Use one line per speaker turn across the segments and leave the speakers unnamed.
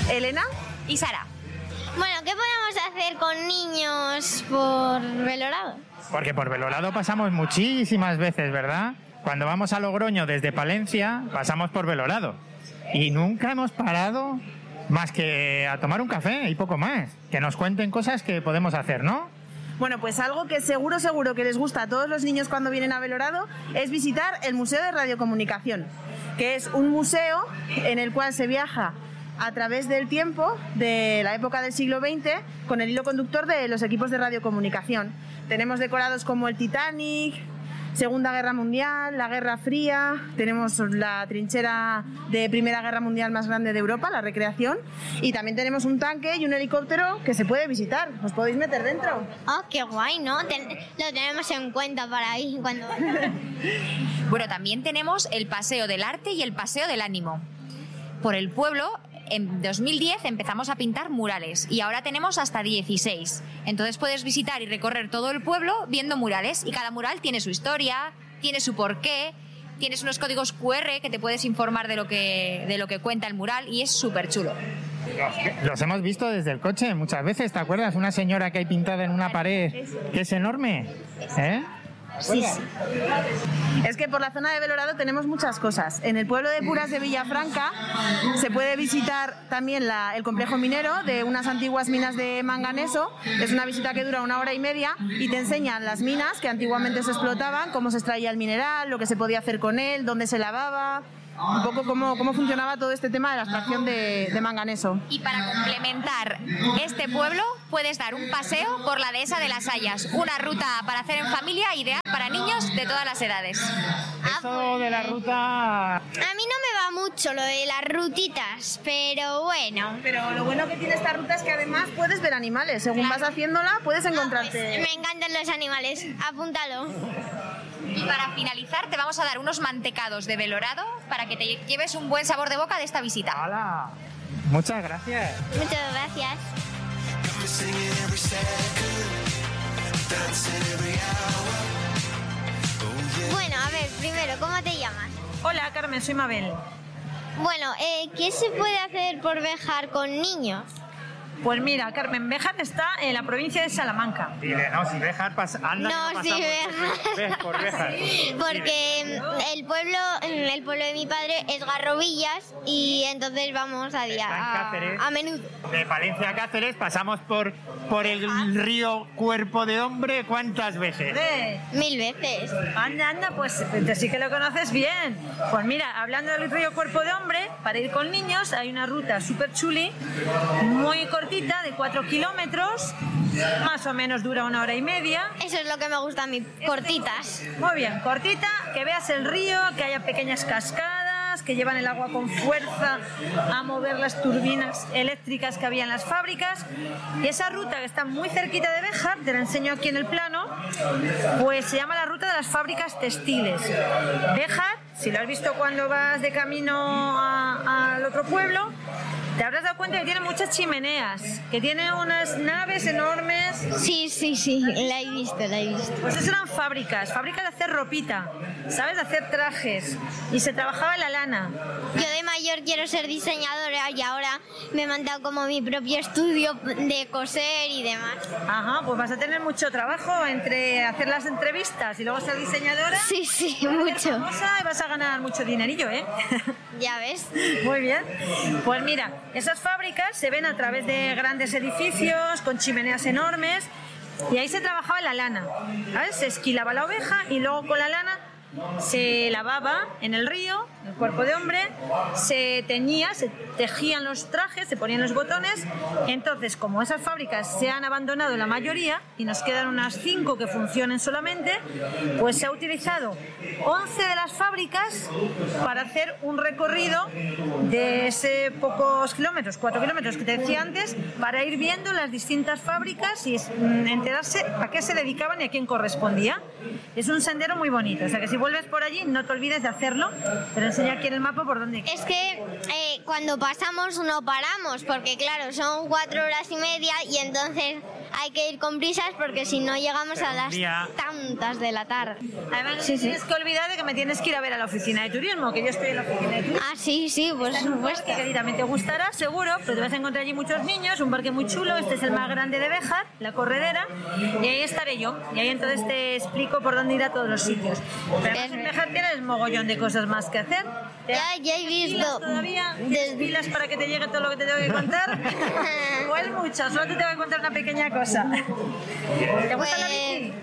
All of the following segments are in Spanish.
Elena
y Sara.
Bueno, ¿qué podemos hacer con niños por Belorado?
Porque por Belorado pasamos muchísimas veces, ¿verdad? Cuando vamos a Logroño desde Palencia, pasamos por Belorado. Y nunca hemos parado más que a tomar un café y poco más. Que nos cuenten cosas que podemos hacer, ¿no?
Bueno, pues algo que seguro que les gusta a todos los niños cuando vienen a Belorado es visitar el Museo de Radiocomunicación, que es un museo en el cual se viaja a través del tiempo de la época del siglo XX con el hilo conductor de los equipos de radiocomunicación. Tenemos decorados como el Titanic, Segunda Guerra Mundial, la Guerra Fría, tenemos la trinchera de Primera Guerra Mundial más grande de Europa, la Recreación, y también tenemos un tanque y un helicóptero que se puede visitar. ¿Os podéis meter dentro?
Oh, qué guay, ¿no? Lo tenemos en cuenta para ir cuando...
Bueno, también tenemos el Paseo del Arte y el Paseo del Ánimo. Por el pueblo, en 2010 empezamos a pintar murales y ahora tenemos hasta 16. Entonces puedes visitar y recorrer todo el pueblo viendo murales y cada mural tiene su historia, tiene su porqué, tienes unos códigos QR que te puedes informar de lo que cuenta el mural y es súper chulo.
Los hemos visto desde el coche muchas veces, ¿te acuerdas? Una señora que hay pintada en una pared que es enorme, ¿eh?
Sí. Es que por la zona de Belorado tenemos muchas cosas. En el pueblo de Puras de Villafranca se puede visitar también el complejo minero de unas antiguas minas de manganeso. Es una visita que dura 1 hora y media y te enseñan las minas que antiguamente se explotaban, cómo se extraía el mineral, lo que se podía hacer con él, dónde se lavaba, un poco cómo funcionaba todo este tema de la extracción de manganeso.
Y para complementar este pueblo puedes dar un paseo por la dehesa de las Hayas, una ruta para hacer en familia ideal para niños de todas las edades.
Eso de la ruta...
A mí no me va mucho lo de las rutitas, pero bueno.
Pero lo bueno que tiene esta ruta es que además puedes ver animales. Según vas haciéndola puedes encontrarte...
Pues me encantan los animales, apúntalo.
Y para finalizar te vamos a dar unos mantecados de Belorado para que te lleves un buen sabor de boca de esta visita.
¡Hala! Muchas gracias.
Muchas gracias. Bueno, a ver, primero, ¿cómo te llamas?
Hola, Carmen, soy Mabel.
Bueno, ¿qué se puede hacer por Béjar con niños?
Pues mira, Carmen, Béjar está en la provincia de Salamanca.
Dile, no, si Béjar anda
No, si Béjar.
por Béjar.
Porque el pueblo de mi padre es Garrovillas y entonces vamos a menudo.
De Palencia a Cáceres pasamos por el río Cuerpo de Hombre, ¿cuántas veces?
1000 veces.
Anda, pues sí que lo conoces bien. Pues mira, hablando del río Cuerpo de Hombre, para ir con niños hay una ruta súper chuli, muy cortita, de 4 kilómetros, más o menos dura 1 hora y media.
Eso es lo que me gusta a mí, cortitas.
Muy bien, cortita, que veas el río, que haya pequeñas cascadas, que llevan el agua con fuerza a mover las turbinas eléctricas que había en las fábricas. Y esa ruta que está muy cerquita de Béjar, te la enseño aquí en el plano, pues se llama la ruta de las fábricas textiles. Béjar, si lo has visto cuando vas de camino al otro pueblo, te habrás dado cuenta que tiene muchas chimeneas, que tiene unas naves enormes.
Sí, la he visto.
Pues esas eran fábricas de hacer ropita, ¿sabes? De hacer trajes. Y se trabajaba la lana.
Yo de mayor quiero ser diseñadora y ahora me he montado como mi propio estudio de coser y demás.
Ajá, pues vas a tener mucho trabajo entre hacer las entrevistas y luego ser diseñadora.
Sí, mucho.
Y vas a ganar mucho dinerillo, ¿eh?
Ya ves.
Muy bien. Pues mira, esas fábricas se ven a través de grandes edificios con chimeneas enormes y ahí se trabajaba la lana, ¿sabes? Se esquilaba la oveja y luego con la lana se lavaba en el río, el cuerpo de hombre, se teñía, se tejían los trajes, se ponían los botones. Entonces, como esas fábricas se han abandonado la mayoría y nos quedan unas 5 que funcionen solamente, pues se ha utilizado 11 de las fábricas para hacer un recorrido de ese pocos kilómetros, 4 kilómetros que te decía antes, para ir viendo las distintas fábricas y enterarse a qué se dedicaban y a quién correspondía. Es un sendero muy bonito, o sea que si vuelves por allí no te olvides de hacerlo. Te lo enseño aquí en el mapa por dónde.
Es que cuando pasamos no paramos, porque claro, son 4 horas y media y entonces hay que ir con prisas porque si no llegamos a las tantas de la tarde.
Además, no tienes que olvidar de que me tienes que ir a ver a la oficina de turismo, que yo estoy en la oficina de turismo.
Ah, sí, por supuesto.
Que también te gustará, seguro, pero te vas a encontrar allí muchos niños, un parque muy chulo, este es el más grande de Béjar, la corredera, y ahí estaré yo. Y ahí entonces te explico por dónde ir a todos los sitios. Pero además en Béjar tienes mogollón de cosas más que hacer.
Ya he visto.
¿Todavía tienes pilas para que te llegue todo lo que te tengo que contar? Pues mucho, solo te tengo que contar una pequeña cosa. ¿Te gusta la bici?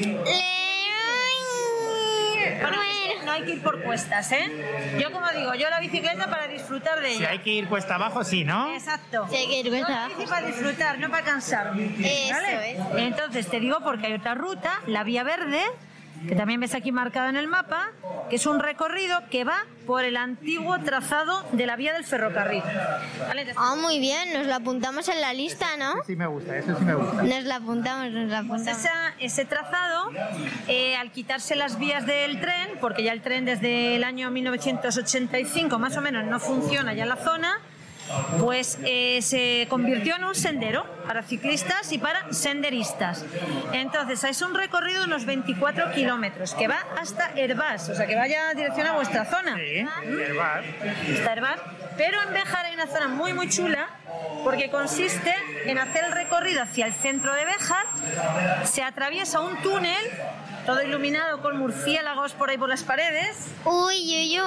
Bueno, no hay que ir por cuestas, ¿eh? Yo como digo, yo la bicicleta para disfrutar de ella.
Si hay que ir cuesta abajo, sí, ¿no?
Exacto.
Sí, hay que ir cuesta
No,
abajo.
la bici para disfrutar, no para cansarme. ¿Vale?
Eso.
Entonces te digo porque hay otra ruta, la Vía Verde, que también ves aquí marcado en el mapa, que es un recorrido que va por el antiguo trazado de la vía del ferrocarril. ¿Vale?
Ah, muy bien, nos lo apuntamos en la lista, ¿no?
Sí me gusta, eso sí me gusta.
Nos la apuntamos.
Ese trazado, al quitarse las vías del tren, porque ya el tren desde el año 1985 más o menos no funciona ya en la zona, pues se convirtió en un sendero para ciclistas y para senderistas. Entonces es un recorrido de unos 24 kilómetros que va hasta Herbás, o sea que vaya en dirección a vuestra zona.
Sí, Herbás.
Está Herbás. Pero en Béjar hay una zona muy muy chula porque consiste en hacer el recorrido hacia el centro de Béjar, se atraviesa un túnel todo iluminado con murciélagos por ahí por las paredes.
Uy.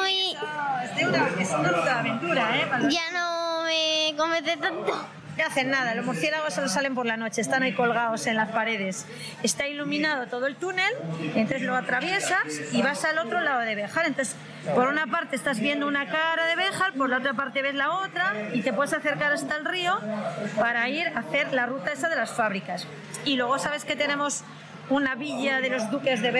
Es una ruta de aventura, ¿eh?
Ya no me convence tanto.
No hacen nada, los murciélagos solo salen por la noche, están ahí colgados en las paredes. Está iluminado todo el túnel, entonces lo atraviesas y vas al otro lado de Béjar. Entonces, por una parte estás viendo una cara de Béjar, por la otra parte ves la otra y te puedes acercar hasta el río para ir a hacer la ruta esa de las fábricas. Y luego sabes que tenemos una villa de los duques de Béjar.